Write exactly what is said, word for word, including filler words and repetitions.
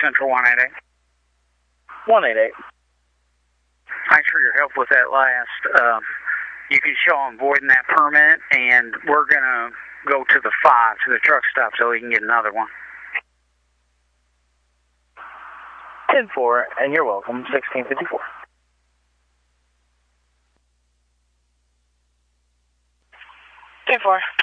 Central one eight eight. one eight eight. Thanks for your help with that last. Uh, you can show I'm voiding that permit, and we're going to go to the five, to the truck stop, so we can get another one. ten four, and you're welcome, sixteen fifty-four. ten four.